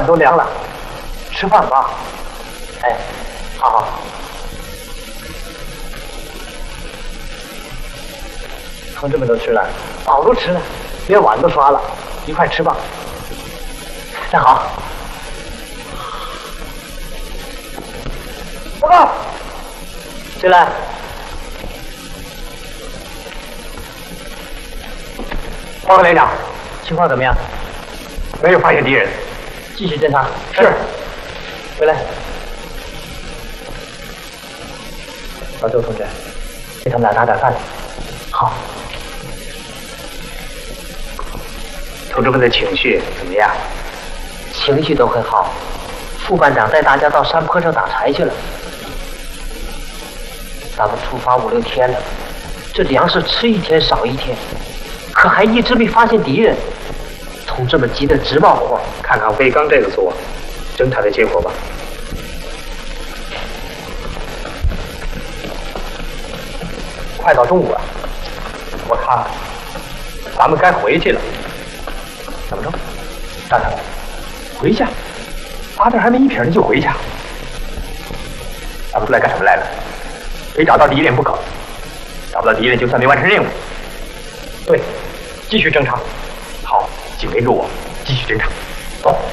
饭都凉了，吃饭吧。哎，好好。同志们都吃了，饱都吃了，连碗都刷了，一块吃吧。站好。报告。进来。报告连长，情况怎么样？没有发现敌人。继续侦查。是。回来。老周同志，给他们俩打点饭。好。同志们的情绪怎么样？情绪都很好。副班长带大家到山坡上打柴去了。咱们出发5、6天了，这粮食吃一天少一天，可还一直没发现敌人。同志们急得直冒火。看看卫刚这个组侦查的结果吧。快到中午了，我看咱们该回去了。怎么着？站起来，回去？咱这还没一撇呢就回去？咱们出来干什么来了？非找到敌人不可。找不到敌人，就算没完成任务。对，继续侦查。好，紧围住我，继续侦查。走。